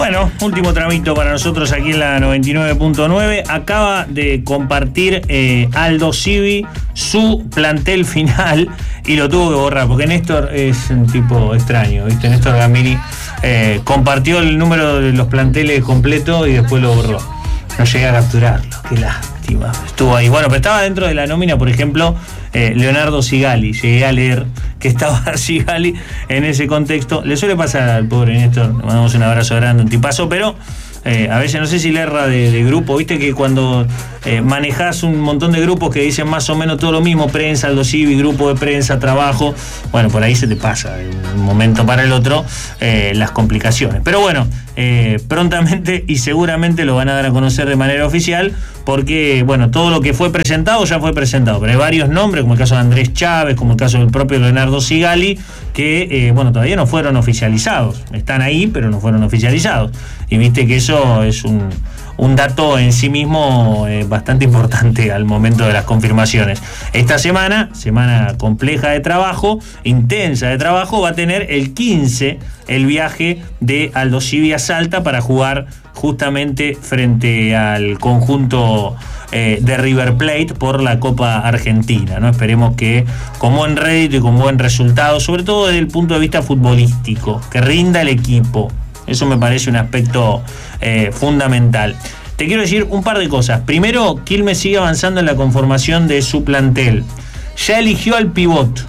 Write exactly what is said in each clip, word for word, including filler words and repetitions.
Bueno, último tramito para nosotros aquí en la noventa y nueve punto nueve. Acaba de compartir eh, Aldo Civi su plantel final y lo tuvo que borrar, porque Néstor es un tipo extraño, ¿viste? Néstor Gambini eh, compartió el número de los planteles completo y después lo borró. No llegué a capturarlo, qué lástima. Estuvo ahí. Bueno, pero estaba dentro de la nómina, por ejemplo, eh, Leonardo Sigali. Llegué a leer que estaba Sigali en ese contexto. Le suele pasar al pobre Néstor, le mandamos un abrazo grande, un tipazo, pero eh, a veces no sé si le erra de, de grupo. Viste que cuando eh, manejás un montón de grupos que dicen más o menos todo lo mismo, prensa, Aldo Civi, grupo de prensa, trabajo, bueno, por ahí se te pasa de un momento para el otro eh, las complicaciones. Pero bueno, eh, prontamente y seguramente lo van a dar a conocer de manera oficial, porque bueno, todo lo que fue presentado ya fue presentado, pero hay varios nombres, como el caso de Andrés Chávez, como el caso del propio Leonardo Sigali, que eh, bueno, todavía no fueron oficializados. Están ahí, pero no fueron oficializados. Y viste que eso es un, un dato en sí mismo eh, bastante importante al momento de las confirmaciones. Esta semana, semana compleja de trabajo, intensa de trabajo, va a tener el quince el viaje de Aldo Civi a Salta para jugar justamente frente al conjunto eh, de River Plate por la Copa Argentina, ¿no? Esperemos que con buen rédito y con buen resultado, sobre todo desde el punto de vista futbolístico, que rinda el equipo. Eso me parece un aspecto eh, fundamental. Te quiero decir un par de cosas. Primero, Quilmes sigue avanzando en la conformación de su plantel. Ya eligió al pivot.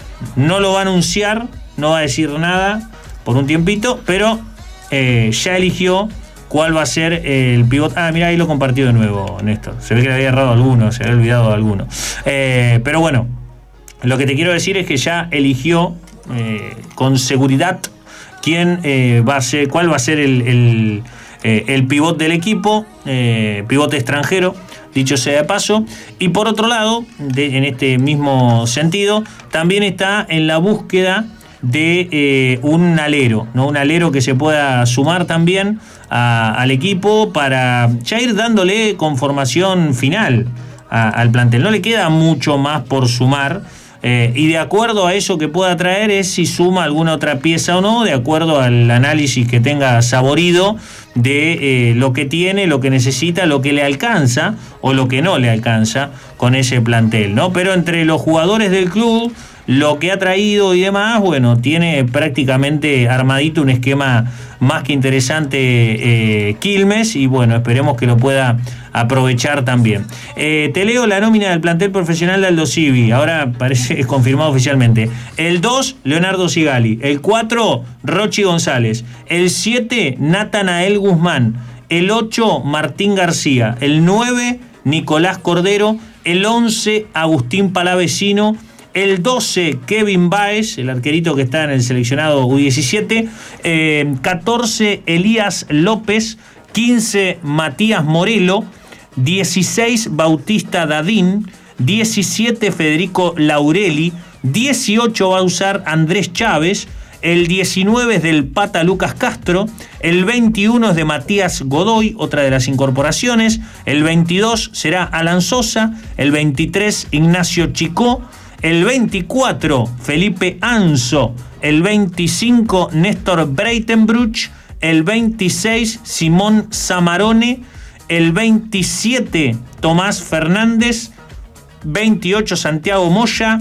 No lo va a anunciar, no va a decir nada por un tiempito, pero eh, ya eligió cuál va a ser el pivot. Ah, mira, ahí lo compartió de nuevo, Néstor. Se ve que le había errado alguno, se había olvidado de alguno. Eh, pero bueno, lo que te quiero decir es que ya eligió eh, con seguridad quién eh, va a ser, cuál va a ser el, el, eh, el pivot del equipo, eh, pivot extranjero, dicho sea de paso. Y por otro lado, de, en este mismo sentido, también está en la búsqueda de eh, un alero, ¿no? Un alero que se pueda sumar también a, al equipo para ya ir dándole conformación final a, al plantel. No le queda mucho más por sumar. Eh, y de acuerdo a eso que pueda traer es si suma alguna otra pieza o no, de acuerdo al análisis que tenga saborido de eh, lo que tiene, lo que necesita, lo que le alcanza o lo que no le alcanza con ese plantel, ¿no? Pero entre los jugadores del club, lo que ha traído y demás, bueno, tiene prácticamente armadito un esquema más que interesante eh, Quilmes, y bueno, esperemos que lo pueda aprovechar también. Eh, te leo la nómina del plantel profesional de Aldo Civi, ahora parece confirmado oficialmente. El dos, Leonardo Sigali. El cuatro, Rochi González. El siete, Natanael Guzmán. El ocho, Martín García. El nueve, Nicolás Cordero. El once, Agustín Palavecino. El doce, Kevin Báez, el arquerito que está en el seleccionado U diecisiete. Eh, catorce, Elías López. quince, Matías Morelo. dieciséis, Bautista Dadín. diecisiete, Federico Laureli. dieciocho va a usar Andrés Chávez. El diecinueve es del Pata Lucas Castro. El veintiuno es de Matías Godoy, otra de las incorporaciones. El veintidós será Alan Sosa. El veintitrés, Ignacio Chicó. El veinticuatro, Felipe Anzo. El veinticinco, Néstor Breitenbruch. El veintiséis, Simón Zamarone. El veintisiete, Tomás Fernández. veintiocho, Santiago Moya.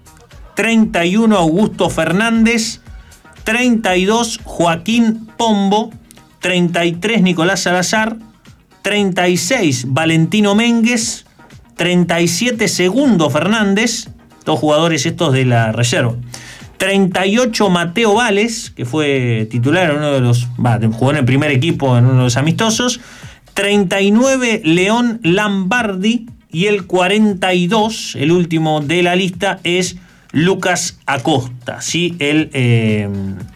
treinta y uno, Augusto Fernández. treinta y dos, Joaquín Pombo. treinta y tres, Nicolás Salazar. treinta y seis, Valentino Ménguez. treinta y siete, Segundo Fernández. Dos jugadores estos de la reserva. treinta y ocho, Mateo Vales, que fue titular en uno de los... Va, jugó en el primer equipo en uno de los amistosos. treinta y nueve, León Lambardi. Y el cuarenta y dos, el último de la lista, es Lucas Acosta, ¿sí? El, eh,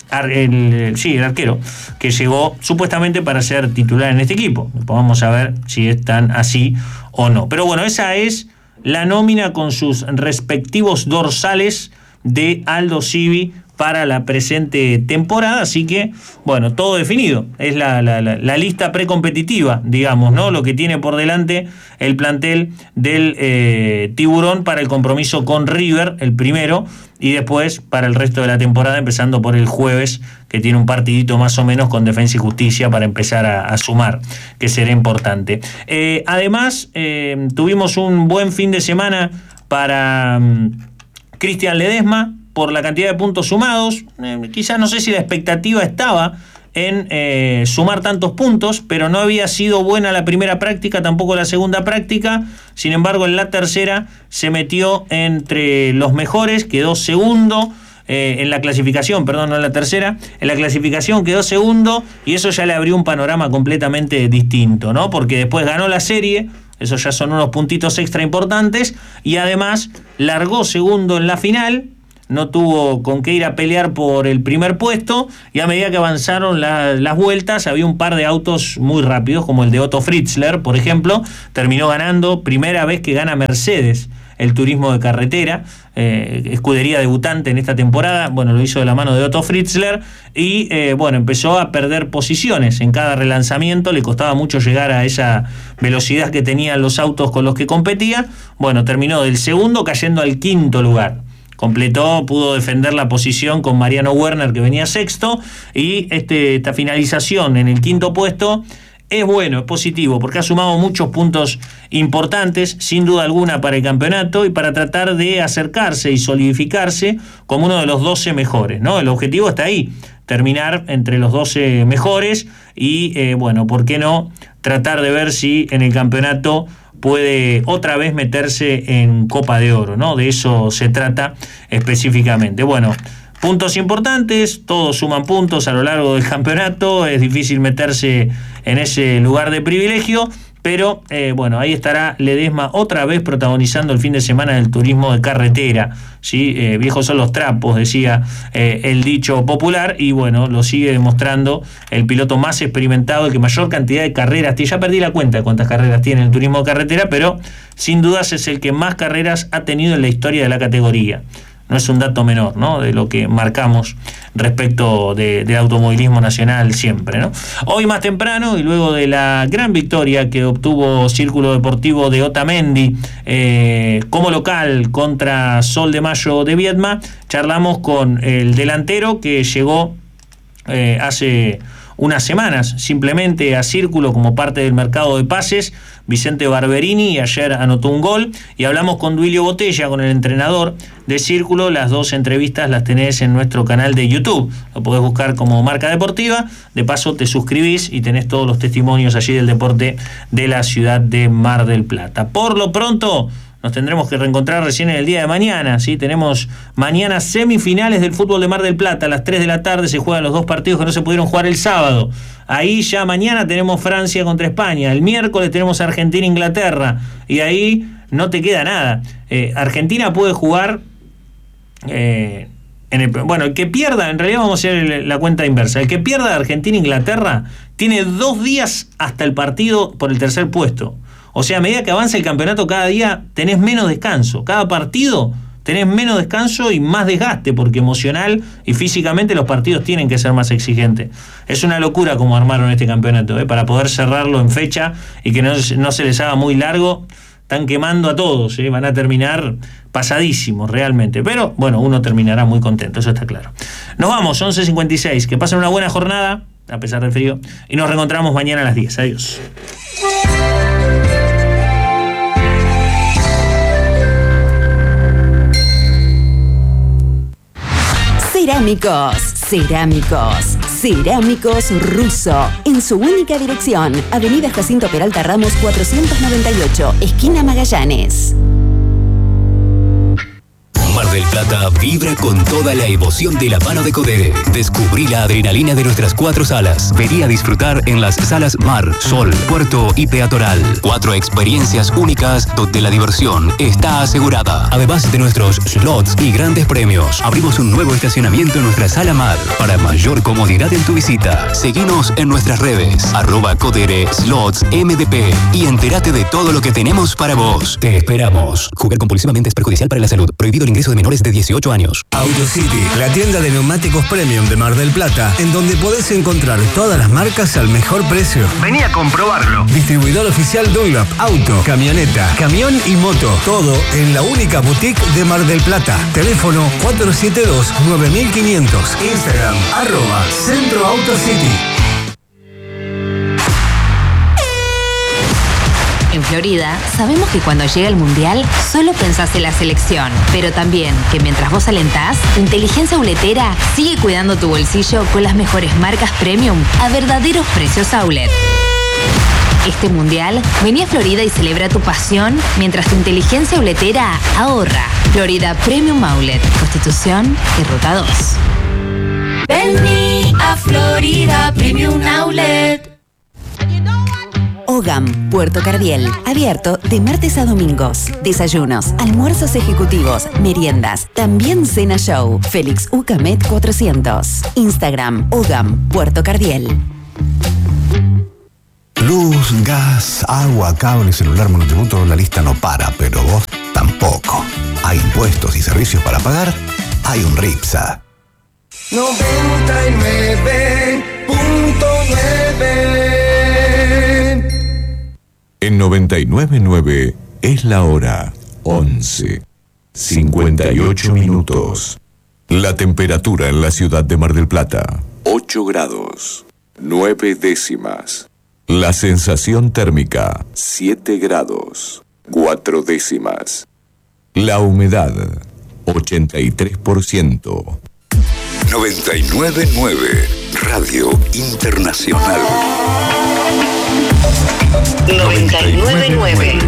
el, sí, el arquero que llegó supuestamente para ser titular en este equipo. Vamos a ver si están así o no. Pero bueno, esa es la nómina con sus respectivos dorsales de Aldo Civi para la presente temporada, así que, bueno, todo definido. Es la, la, la, la lista precompetitiva, digamos, ¿no? Lo que tiene por delante el plantel del eh, Tiburón para el compromiso con River, el primero, y después para el resto de la temporada, empezando por el jueves, que tiene un partidito más o menos con Defensa y Justicia para empezar a, a sumar, que será importante. Eh, además, eh, tuvimos un buen fin de semana para um, Cristian Ledesma, por la cantidad de puntos sumados. Eh, quizás no sé si la expectativa estaba en eh, sumar tantos puntos, pero no había sido buena la primera práctica, tampoco la segunda práctica. Sin embargo, en la tercera se metió entre los mejores, quedó segundo eh, en la clasificación, perdón, no en la tercera, en la clasificación quedó segundo, y eso ya le abrió un panorama completamente distinto, ¿no? Porque después ganó la serie, eso ya son unos puntitos extra importantes, y además largó segundo en la final. No tuvo con qué ir a pelear por el primer puesto, y a medida que avanzaron la, las vueltas había un par de autos muy rápidos, como el de Otto Fritzler, por ejemplo. Terminó ganando, primera vez que gana Mercedes el turismo de carretera, eh, escudería debutante en esta temporada. Bueno, lo hizo de la mano de Otto Fritzler, y eh, bueno, empezó a perder posiciones en cada relanzamiento. Le costaba mucho llegar a esa velocidad que tenían los autos con los que competía. Bueno, terminó del segundo cayendo al quinto lugar. Completó, pudo defender la posición con Mariano Werner, que venía sexto, y este, esta finalización en el quinto puesto es bueno, es positivo, porque ha sumado muchos puntos importantes, sin duda alguna, para el campeonato y para tratar de acercarse y solidificarse como uno de los doce mejores, ¿no? El objetivo está ahí, terminar entre los doce mejores y, eh, bueno, ¿por qué no tratar de ver si en el campeonato puede otra vez meterse en Copa de Oro, ¿no? De eso se trata específicamente. Bueno, puntos importantes, todos suman puntos a lo largo del campeonato, es difícil meterse en ese lugar de privilegio, pero eh, bueno, ahí estará Ledesma otra vez protagonizando el fin de semana del turismo de carretera, ¿sí? Eh, viejos son los trapos, decía eh, el dicho popular, y bueno, lo sigue demostrando el piloto más experimentado, el que mayor cantidad de carreras tiene. Ya perdí la cuenta de cuántas carreras tiene el turismo de carretera, pero sin dudas es el que más carreras ha tenido en la historia de la categoría. No es un dato menor, ¿no?, de lo que marcamos respecto de, de automovilismo nacional siempre, ¿no? Hoy más temprano, y luego de la gran victoria que obtuvo Círculo Deportivo de Otamendi eh, como local contra Sol de Mayo de Viedma, charlamos con el delantero que llegó eh, hace unas semanas simplemente a Círculo como parte del mercado de pases, Vicente Barberini, y ayer anotó un gol, y hablamos con Duilio Botella, con el entrenador de Círculo. Las dos entrevistas las tenés en nuestro canal de YouTube, lo podés buscar como Marca Deportiva, de paso te suscribís y tenés todos los testimonios allí del deporte de la ciudad de Mar del Plata. Por lo pronto nos tendremos que reencontrar recién en el día de mañana, ¿sí? Tenemos mañana semifinales del fútbol de Mar del Plata. A las tres de la tarde se juegan los dos partidos que no se pudieron jugar el sábado. Ahí ya mañana tenemos Francia contra España. El miércoles tenemos Argentina-Inglaterra. Y ahí no te queda nada. Eh, Argentina puede jugar... Eh, en el, bueno, el que pierda, en realidad vamos a hacer la cuenta inversa. El que pierda Argentina-Inglaterra tiene dos días hasta el partido por el tercer puesto. O sea, a medida que avanza el campeonato, cada día tenés menos descanso. Cada partido tenés menos descanso y más desgaste, porque emocional y físicamente los partidos tienen que ser más exigentes. Es una locura como armaron este campeonato, ¿eh? Para poder cerrarlo en fecha y que no, no se les haga muy largo. Están quemando a todos, ¿eh? Van a terminar pasadísimos realmente. Pero bueno, uno terminará muy contento, eso está claro. Nos vamos, once cincuenta y seis. Que pasen una buena jornada, a pesar del frío. Y nos reencontramos mañana a las diez. Adiós. Cerámicos, cerámicos, cerámicos Russo. En su única dirección, Avenida Jacinto Peralta Ramos cuatrocientos noventa y ocho, esquina Magallanes. Mar del Plata vibra con toda la emoción de la mano de Codere. Descubrí la adrenalina de nuestras cuatro salas. Vení a disfrutar en las salas Mar, Sol, Puerto y Peatonal. Cuatro experiencias únicas donde la diversión está asegurada. Además de nuestros slots y grandes premios, abrimos un nuevo estacionamiento en nuestra sala Mar para mayor comodidad en tu visita. Seguinos en nuestras redes, arroba Codere Slots M D P, y entérate de todo lo que tenemos para vos. Te esperamos. Jugar compulsivamente es perjudicial para la salud. Prohibido el ingreso de menores menores de dieciocho años. AutoCity, la tienda de neumáticos premium de Mar del Plata, en donde podés encontrar todas las marcas al mejor precio. Vení a comprobarlo. Distribuidor oficial Dunlop, auto, camioneta, camión y moto. Todo en la única boutique de Mar del Plata. Teléfono cuatro siete dos, nueve mil quinientos. Instagram, arroba Centro AutoCity. En Florida, sabemos que cuando llega el Mundial, solo pensás en la selección. Pero también que mientras vos alentás, tu inteligencia uletera sigue cuidando tu bolsillo con las mejores marcas premium a verdaderos precios outlet. Este Mundial, vení a Florida y celebra tu pasión mientras tu inteligencia uletera ahorra. Florida Premium Outlet, Constitución y Ruta dos. Vení a Florida Premium Outlet. OGAM, Puerto Cardiel, abierto de martes a domingos. Desayunos, almuerzos ejecutivos, meriendas, también cena show. Félix Ucamet cuatrocientos. Instagram, OGAM, Puerto Cardiel. Luz, gas, agua, cable, celular, monotributo, la lista no para, pero vos tampoco. Hay impuestos y servicios para pagar, hay un RIPSA. noventa y nueve punto nueve. En noventa y nueve punto nueve es la hora once, cincuenta y ocho minutos. La temperatura en la ciudad de Mar del Plata, ocho grados, nueve décimas. La sensación térmica, siete grados, cuatro décimas. La humedad, ochenta y tres por ciento. noventa y nueve punto nueve, Radio Internacional. noventa y nueve punto nueve